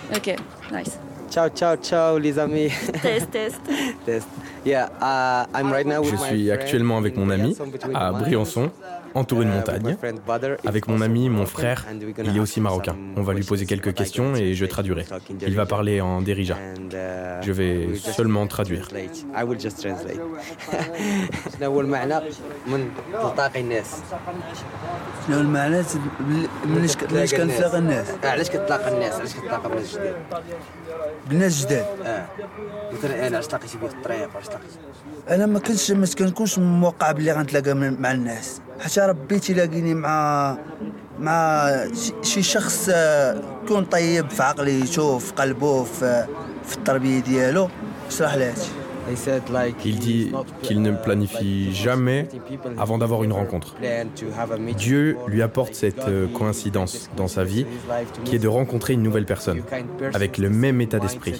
Ok, nice. Ciao, ciao, ciao les amis. Test, test. Test. Yeah, I'm right now with Je my suis friend actuellement avec mon ami à Briançon, entouré de montagnes. Avec mon ami, mon frère, il est aussi marocain. On va lui poser quelques questions et je traduirai. Il va parler en Derija. Je vais seulement traduire. I will just translate. شنو هو المعنى من تلتقي الناس؟ شنو المعنى مناش كنتلاقى الناس؟ علاش كتلاقى الناس؟ علاش كتلاقى بناس جداد؟ بناس جداد. مثلا انا علاش تلاقيتي بيه في الطريق علاش تلاقيتي؟ انا ما كنكونش موقع بلي غنتلاقى مع الناس، حتى ربي تيلاقيني مع شي شخص يكون طيب في عقلي، يشوف قلبه في التربيه ديالو. اشرح لي هادشي. Il dit qu'il ne planifie jamais avant d'avoir une rencontre. Dieu lui apporte cette coïncidence dans sa vie qui est de rencontrer une nouvelle personne avec le même état d'esprit.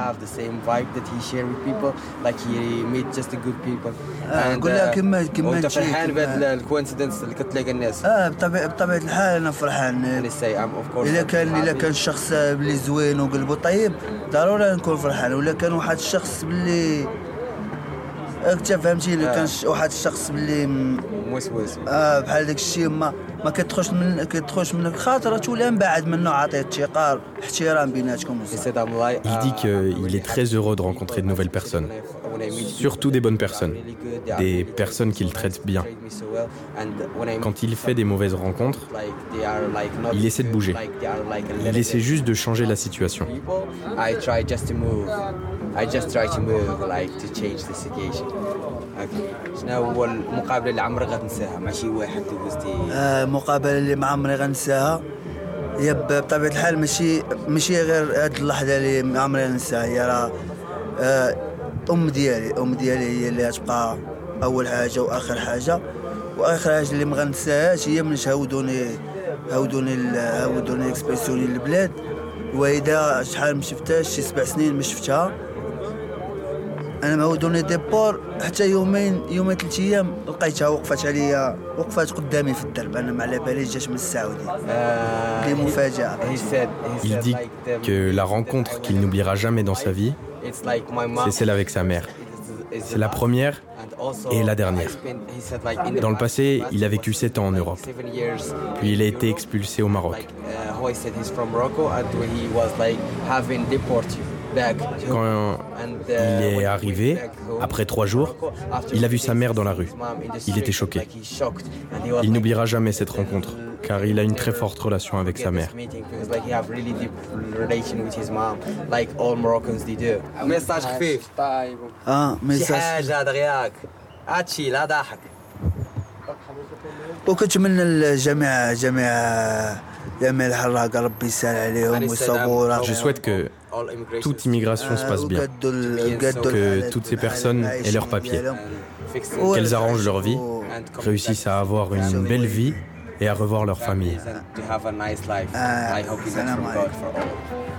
نقول لها كما انت فرحان بهذا الكوينسيدنس اللي كتلاقى الناس؟ بطبيعه الحال انا فرحان. الا كان شخص بلي زوين وقلبه طيب ضروري نكون فرحان، ولا كان واحد الشخص بلي انت فهمتي، الا كان واحد الشخص بلي موسوس بحال داك الشيء ما كتدخلش منك خاطر تولي من بعد منه، عطيه الثقه احترام بيناتكم. Il dit qu'il est très heureux de rencontrer de nouvelles personnes, surtout des bonnes personnes, des personnes qu'il traite bien. Quand il fait des mauvaises rencontres, il essaie de bouger. Il essaie juste de changer la situation. I just try to move like to change the situation. شنو هو المقابله اللي عمرك غتنساها مع شي واحد دوزتي؟ المقابله اللي ما عمري غنساها هي بطبيعه الحال ماشي غير هاد اللحظه اللي ما عمري غنساها، هي راه ام ديالي هي اللي غتبقى اول حاجه واخر حاجه. واخر حاجه اللي ما غنساهاش هي منش هودوني اكسبرسيوني للبلاد، وإذا شحال ما شفتهاش، شي 7 سنين ما شفتها. انا ما هودوني ديبور حتى يومين 3 ايام لقيتها وقفات قدامي في الدرب. انا ما على باليش جات من السعوديه. دي مفاجاه. Il dit que la rencontre qu'il n'oubliera jamais dans sa vie, c'est celle avec sa mère. C'est la première et la dernière. Dans le passé, il a vécu 7 ans en Europe. Puis il a été expulsé au Maroc. Quand il est arrivé, après 3 jours, il a vu sa mère dans la rue. Il était choqué. Il n'oubliera jamais cette rencontre, car il a une très forte relation avec sa mère. ميساج خفيف. ميساج حاجه دغياك هادشي لا ضحك. وكنتمنى الجميع الحراقه ربي يسهل عليهم ويصبروا. Je souhaite que toute immigration se passe bien, que toutes ces personnes aient leurs papiers, qu'elles arrangent leur vie, réussissent à avoir une belle vie et à revoir leur famille. To have a nice life. I hope you get from God for all.